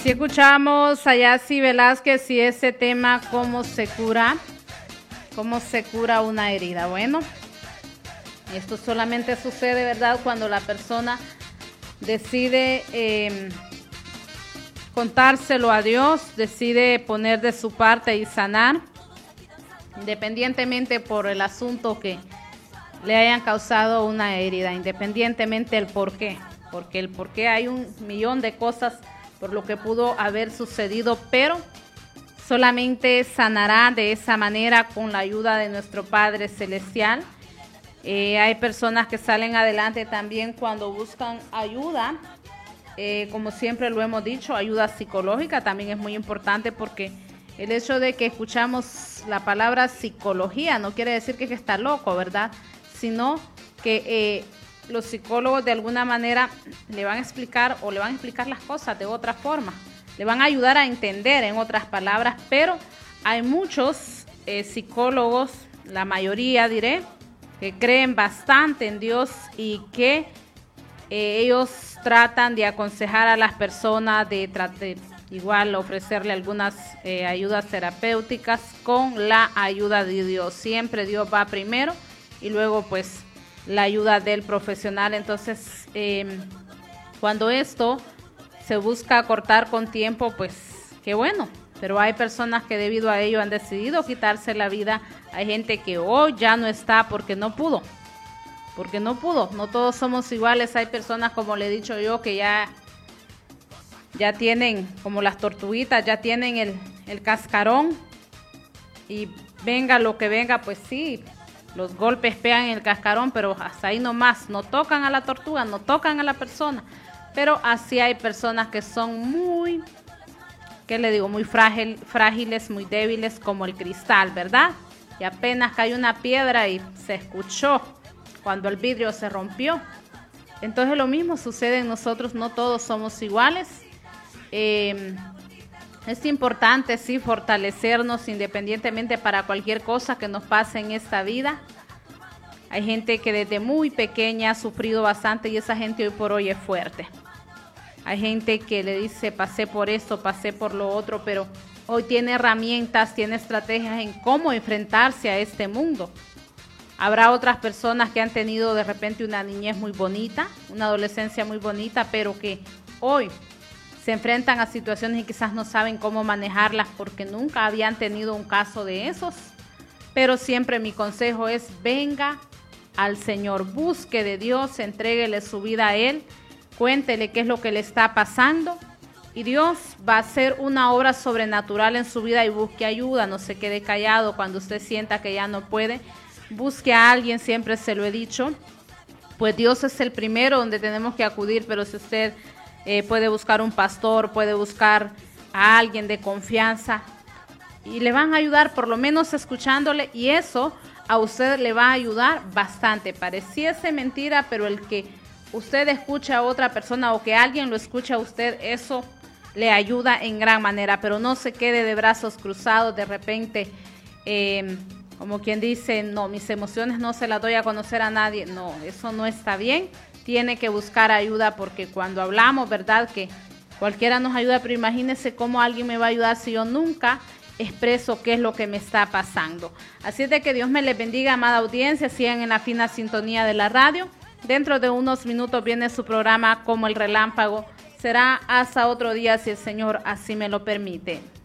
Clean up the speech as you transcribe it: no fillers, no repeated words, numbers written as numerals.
Así escuchamos a Yacy Velázquez y ese tema, cómo se cura una herida. Bueno, esto solamente sucede, ¿verdad?, cuando la persona decide contárselo a Dios, decide poner de su parte y sanar, independientemente por el asunto que le hayan causado una herida, independientemente del por qué, porque el por qué hay un millón de cosas por lo que pudo haber sucedido, pero solamente sanará de esa manera con la ayuda de nuestro Padre Celestial. Hay personas que salen adelante también cuando buscan ayuda, como siempre lo hemos dicho, ayuda psicológica también es muy importante, porque el hecho de que escuchamos la palabra psicología no quiere decir que está loco, ¿verdad? Sino que los psicólogos de alguna manera le van a explicar las cosas de otra forma, le van a ayudar a entender, en otras palabras, pero hay muchos psicólogos, la mayoría diré, que creen bastante en Dios y que ellos tratan de aconsejar a las personas, de igual ofrecerle algunas ayudas terapéuticas con la ayuda de Dios. Siempre Dios va primero y luego pues la ayuda del profesional. Entonces, cuando esto se busca cortar con tiempo, pues qué bueno. Pero hay personas que debido a ello han decidido quitarse la vida. Hay gente que hoy ya no está porque no pudo. No todos somos iguales. Hay personas, como le he dicho yo, que ya tienen, como las tortuguitas, ya tienen el cascarón. Y venga lo que venga, pues sí, los golpes pegan en el cascarón, pero hasta ahí nomás. No tocan a la tortuga, no tocan a la persona. Pero así hay personas que son muy, ¿qué le digo?, muy frágiles, muy débiles, como el cristal, ¿verdad? Y apenas cayó una piedra y se escuchó cuando el vidrio se rompió. Entonces lo mismo sucede en nosotros, no todos somos iguales. Es importante, sí, fortalecernos independientemente para cualquier cosa que nos pase en esta vida. Hay gente que desde muy pequeña ha sufrido bastante y esa gente hoy por hoy es fuerte. Hay gente que le dice, pasé por esto, pasé por lo otro, pero hoy tiene herramientas, tiene estrategias en cómo enfrentarse a este mundo. Habrá otras personas que han tenido de repente una niñez muy bonita, una adolescencia muy bonita, pero que hoy se enfrentan a situaciones y quizás no saben cómo manejarlas porque nunca habían tenido un caso de esos. Pero siempre mi consejo es: venga al Señor, busque de Dios, entréguele su vida a Él, cuéntele qué es lo que le está pasando y Dios va a hacer una obra sobrenatural en su vida. Y busque ayuda, no se quede callado cuando usted sienta que ya no puede. Busque a alguien, siempre se lo he dicho, pues Dios es el primero donde tenemos que acudir, pero si usted puede buscar un pastor, puede buscar a alguien de confianza y le van a ayudar, por lo menos escuchándole, y eso a usted le va a ayudar bastante. Pareciese mentira, pero el que usted escucha a otra persona o que alguien lo escucha a usted, eso le ayuda en gran manera. Pero no se quede de brazos cruzados de repente, como quien dice, no, mis emociones no se las doy a conocer a nadie. No, eso no está bien. Tiene que buscar ayuda, porque cuando hablamos, ¿verdad?, que cualquiera nos ayuda, pero imagínese cómo alguien me va a ayudar si yo nunca expreso qué es lo que me está pasando. Así es de que Dios me les bendiga, amada audiencia, sigan en la fina sintonía de la radio. Dentro de unos minutos viene su programa Como el Relámpago. Será hasta otro día si el Señor así me lo permite.